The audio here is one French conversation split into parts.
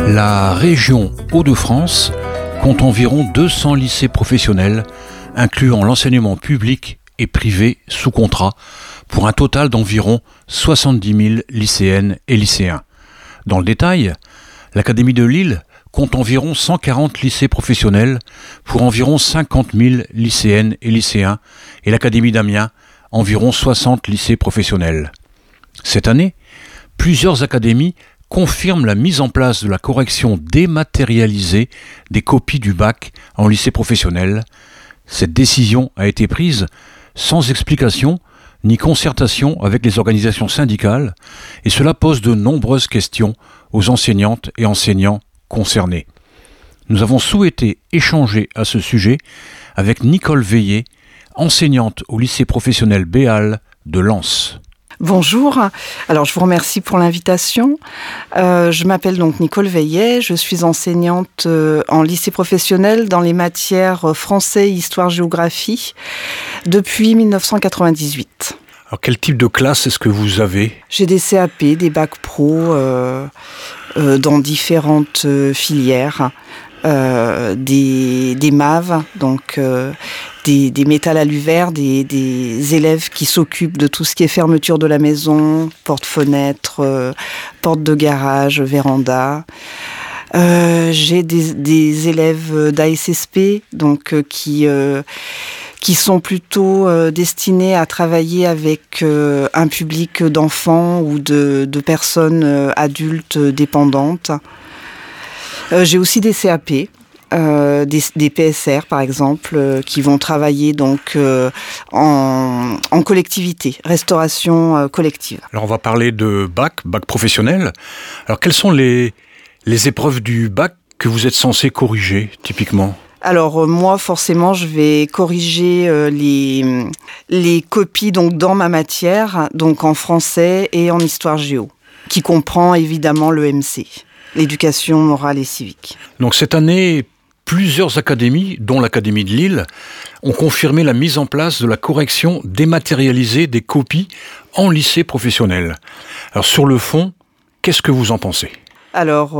La région Hauts-de-France compte environ 200 lycées professionnels, incluant l'enseignement public et privé sous contrat, pour un total d'environ 70 000 lycéennes et lycéens. Dans le détail, l'Académie de Lille compte environ 140 lycées professionnels pour environ 50 000 lycéennes et lycéens, et l'Académie d'Amiens environ 60 lycées professionnels. Cette année, plusieurs académies confirment la mise en place de la correction dématérialisée des copies du bac en lycée professionnel. Cette décision a été prise sans explication ni concertation avec les organisations syndicales, et cela pose de nombreuses questions aux enseignantes et enseignants concernés. Nous avons souhaité échanger à ce sujet avec Nicole Veillet, enseignante au lycée professionnel Béal de Lens. Bonjour, alors je vous remercie pour l'invitation. Je m'appelle donc Nicole Veillet, je suis enseignante en lycée professionnel dans les matières français, histoire, géographie depuis 1998. Alors quel type de classe est-ce que vous avez ? J'ai des CAP, des bacs pro dans différentes filières. Des MAV, donc des métal aluvert, des élèves qui s'occupent de tout ce qui est fermeture de la maison, porte-fenêtre, porte de garage, véranda. J'ai des élèves d'ASSP, donc qui sont plutôt destinés à travailler avec un public d'enfants ou de personnes adultes dépendantes. J'ai aussi des CAP, des PSR par exemple, qui vont travailler donc en collectivité, restauration collective. Alors on va parler de bac professionnel. Alors quelles sont les épreuves du bac que vous êtes censé corriger typiquement ? Alors moi forcément je vais corriger les copies donc dans ma matière, donc en français et en histoire géo, qui comprend évidemment l'EMC. L'éducation morale et civique. Donc cette année, plusieurs académies, dont l'Académie de Lille, ont confirmé la mise en place de la correction dématérialisée des copies en lycée professionnel. Alors sur le fond, qu'est-ce que vous en pensez ? Alors,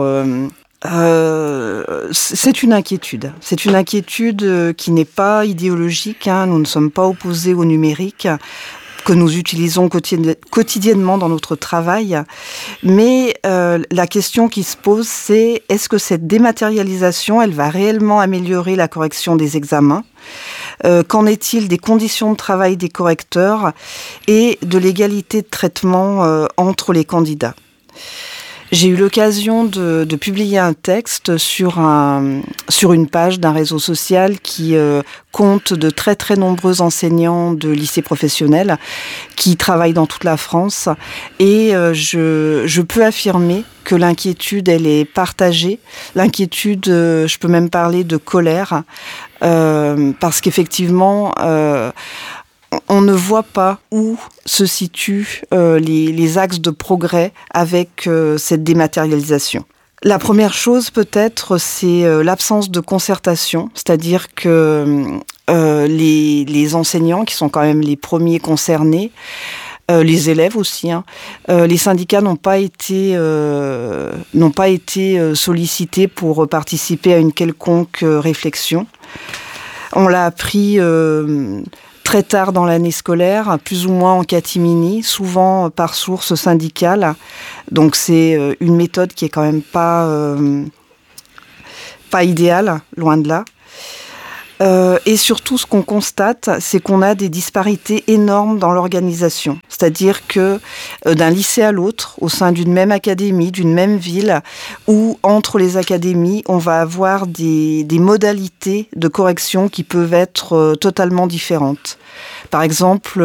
c'est une inquiétude. C'est une inquiétude qui n'est pas idéologique. Nous ne sommes pas opposés au numérique, que nous utilisons quotidiennement dans notre travail. Mais la question qui se pose, c'est est-ce que cette dématérialisation, elle va réellement améliorer la correction des examens ? Qu'en est-il des conditions de travail des correcteurs et de l'égalité de traitement entre les candidats ? J'ai eu l'occasion de publier un texte sur une page d'un réseau social qui compte de très très nombreux enseignants de lycées professionnels qui travaillent dans toute la France, et je peux affirmer que l'inquiétude elle est partagée. L'inquiétude, je peux même parler de colère, parce qu'effectivement on ne voit pas où se situent les axes de progrès avec cette dématérialisation. La première chose peut-être, c'est l'absence de concertation, c'est-à-dire que les enseignants, qui sont quand même les premiers concernés, les élèves aussi, les syndicats n'ont pas été sollicités pour participer à une quelconque réflexion. On l'a appris très tard dans l'année scolaire, plus ou moins en catimini, souvent par source syndicale. Donc c'est une méthode qui est quand même pas idéale, loin de là. Et surtout, ce qu'on constate, c'est qu'on a des disparités énormes dans l'organisation. C'est-à-dire que d'un lycée à l'autre, au sein d'une même académie, d'une même ville, ou entre les académies, on va avoir des modalités de correction qui peuvent être totalement différentes. Par exemple,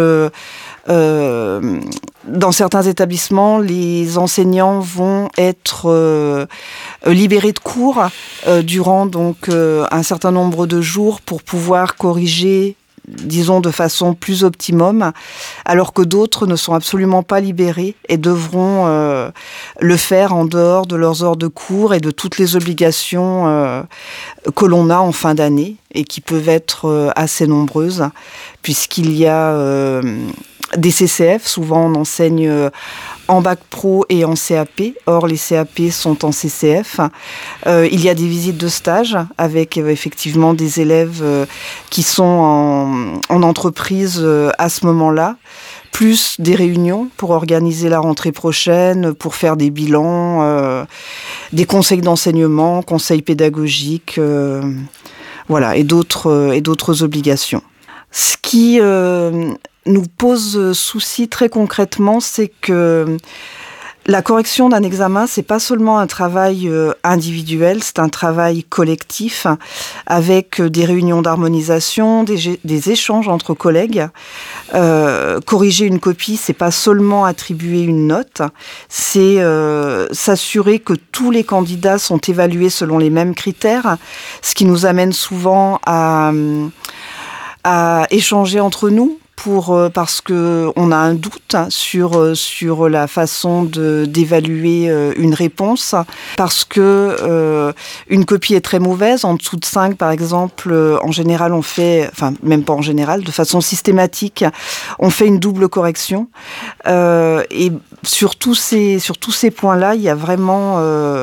dans certains établissements, les enseignants vont être libérés de cours durant donc un certain nombre de jours pour pouvoir corriger, disons, de façon plus optimum, alors que d'autres ne sont absolument pas libérés et devront le faire en dehors de leurs heures de cours et de toutes les obligations que l'on a en fin d'année et qui peuvent être assez nombreuses, puisqu'il y a des CCF. Souvent on enseigne en bac pro et en CAP. Or, les CAP sont en CCF. Il y a des visites de stage avec effectivement des élèves qui sont en entreprise à ce moment-là, plus des réunions pour organiser la rentrée prochaine, pour faire des bilans, des conseils d'enseignement, conseils pédagogiques, voilà, et d'autres obligations. Ce qui nous pose souci très concrètement, c'est que la correction d'un examen, c'est pas seulement un travail individuel, c'est un travail collectif avec des réunions d'harmonisation, des échanges entre collègues. Corriger une copie, c'est pas seulement attribuer une note, c'est s'assurer que tous les candidats sont évalués selon les mêmes critères, ce qui nous amène souvent à échanger entre nous parce que on a un doute sur la façon d'évaluer une réponse, parce que une copie est très mauvaise, en dessous de 5 par exemple, en général on fait, enfin même pas en général, de façon systématique, on fait une double correction, et sur tous ces points-là, il y a vraiment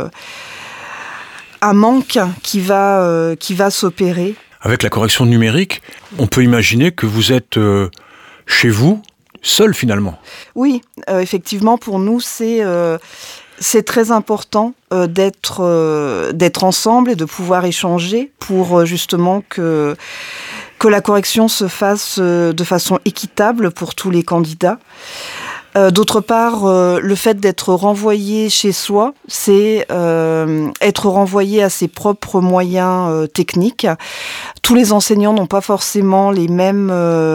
un manque qui va s'opérer. Avec la correction numérique, on peut imaginer que vous êtes chez vous, seul finalement. Oui, effectivement, pour nous, c'est très important d'être ensemble et de pouvoir échanger pour justement que la correction se fasse de façon équitable pour tous les candidats. D'autre part, le fait d'être renvoyé chez soi, c'est être renvoyé à ses propres moyens techniques. Tous les enseignants n'ont pas forcément les mêmes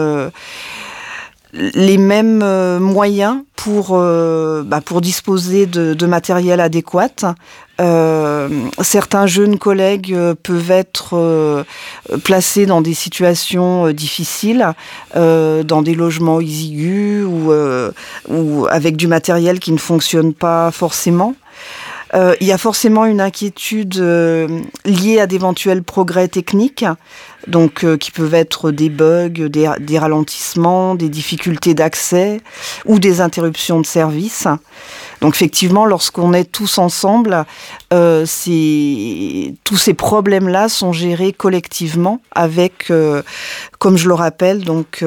moyens pour disposer de matériel adéquat. Certains jeunes collègues peuvent être placés dans des situations difficiles, dans des logements exigus ou avec du matériel qui ne fonctionne pas forcément. Il y a forcément une inquiétude liée à d'éventuels progrès techniques, donc qui peuvent être des bugs, des ralentissements, des difficultés d'accès ou des interruptions de service. Donc effectivement, lorsqu'on est tous ensemble, tous ces problèmes-là sont gérés collectivement avec, comme je le rappelle, donc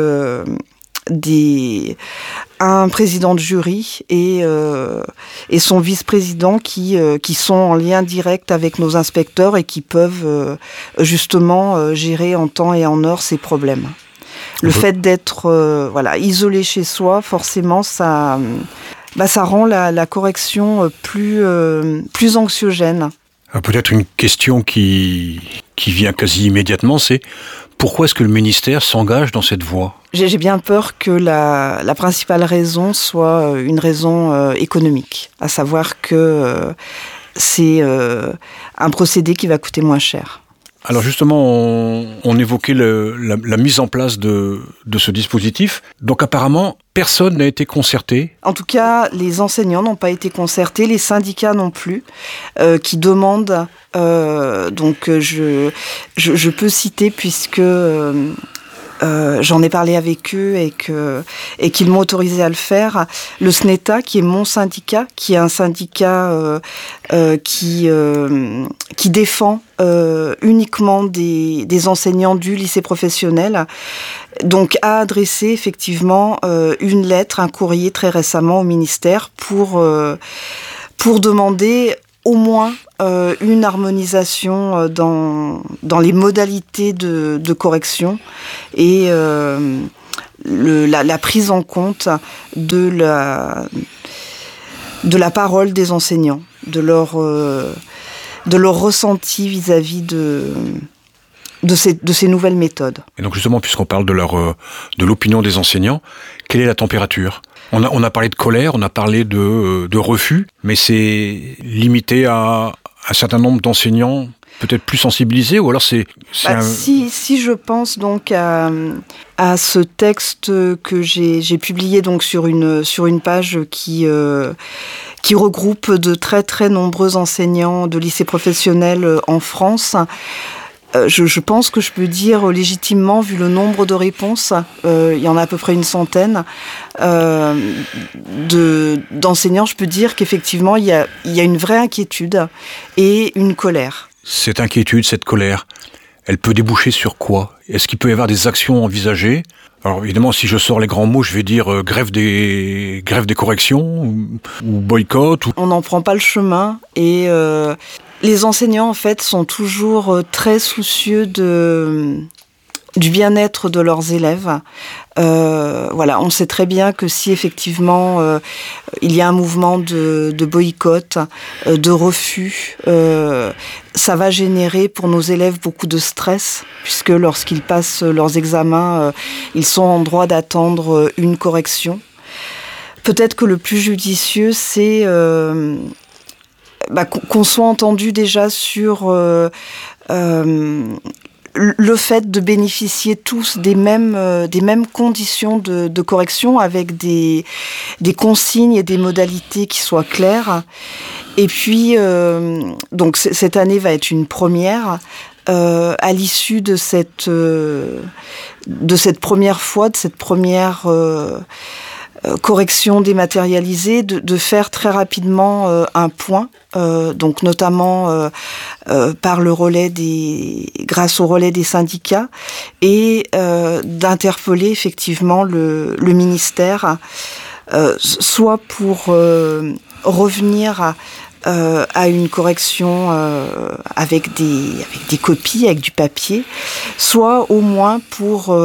un président de jury et son vice-président qui sont en lien direct avec nos inspecteurs et qui peuvent justement gérer en temps et en heure ces problèmes. Le fait d'être isolé chez soi, forcément, ça rend la correction plus anxiogène. Peut-être une question qui vient quasi immédiatement, c'est pourquoi est-ce que le ministère s'engage dans cette voie ? J'ai bien peur que la principale raison soit une raison économique, à savoir que c'est un procédé qui va coûter moins cher. Alors justement, on évoquait la mise en place de ce dispositif. Donc apparemment, personne n'a été concerté. En tout cas, les enseignants n'ont pas été concertés, les syndicats non plus, qui demandent. Donc je peux citer puisque j'en ai parlé avec eux et qu'ils m'ont autorisé à le faire. Le SNETA, qui est mon syndicat, qui est un syndicat qui défend uniquement des enseignants du lycée professionnel, donc a adressé effectivement une lettre, un courrier très récemment au ministère pour demander au moins une harmonisation dans les modalités de correction et la prise en compte de la parole des enseignants, de leur ressenti vis-à-vis de ces nouvelles méthodes. Et donc justement, puisqu'on parle de l'opinion des enseignants, quelle est la température ? On a parlé de colère, on a parlé de refus, mais c'est limité à un certain nombre d'enseignants peut-être plus sensibilisés, ou alors si je pense donc à ce texte que j'ai publié donc sur une page qui regroupe de très très nombreux enseignants de lycées professionnels en France. Je pense que je peux dire légitimement, vu le nombre de réponses, il y en a à peu près une centaine, d'enseignants, je peux dire qu'effectivement, il y a une vraie inquiétude et une colère. Cette inquiétude, cette colère, elle peut déboucher sur quoi ? Est-ce qu'il peut y avoir des actions envisagées ? Alors évidemment, si je sors les grands mots, je vais dire grève des corrections ou boycott. On n'en prend pas le chemin et les enseignants en fait sont toujours très soucieux du bien-être de leurs élèves. Voilà, on sait très bien que si effectivement il y a un mouvement de boycott, de refus, ça va générer pour nos élèves beaucoup de stress, puisque lorsqu'ils passent leurs examens, ils sont en droit d'attendre une correction. Peut-être que le plus judicieux, c'est qu'on soit entendu déjà sur le fait de bénéficier tous des mêmes conditions de correction avec des consignes et des modalités qui soient claires. Et puis, donc cette année va être une première. À l'issue de cette première fois, de cette première correction dématérialisée, de faire très rapidement un point, donc notamment grâce au relais des syndicats, et d'interpeller effectivement le ministère, soit pour revenir à une correction avec des copies, avec du papier, soit au moins pour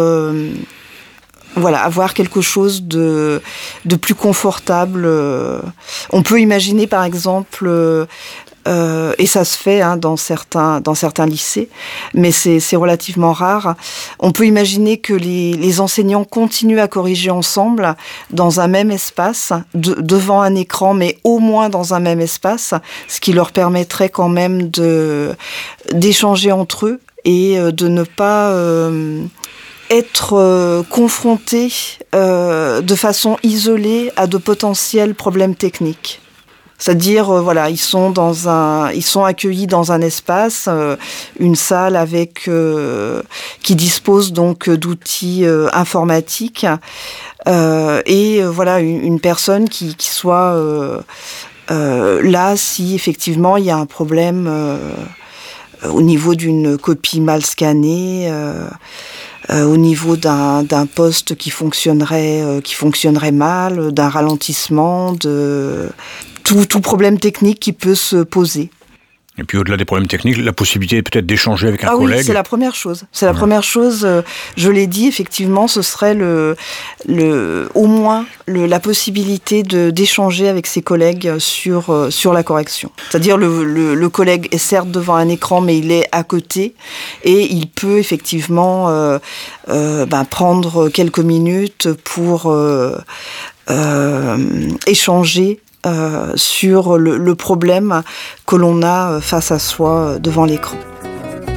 avoir quelque chose de plus confortable. On peut imaginer par exemple, et ça se fait dans certains lycées, mais c'est relativement rare, on peut imaginer que les enseignants continuent à corriger ensemble dans un même espace, devant un écran, mais au moins dans un même espace, ce qui leur permettrait quand même d'échanger entre eux et de ne pas être confrontés de façon isolée à de potentiels problèmes techniques. C'est-à-dire, ils sont accueillis dans un espace, une salle qui dispose donc d'outils informatiques, et une personne qui soit là si effectivement il y a un problème au niveau d'une copie mal scannée. Au niveau d'un poste qui fonctionnerait mal, d'un ralentissement, de tout problème technique qui peut se poser. Et puis au-delà des problèmes techniques, la possibilité peut-être d'échanger avec un collègue. Oui, c'est la première chose. Première chose, je l'ai dit, effectivement, ce serait au moins la possibilité d'échanger avec ses collègues sur la correction. C'est-à-dire le collègue est certes devant un écran, mais il est à côté et il peut effectivement prendre quelques minutes pour échanger sur le problème que l'on a face à soi devant l'écran.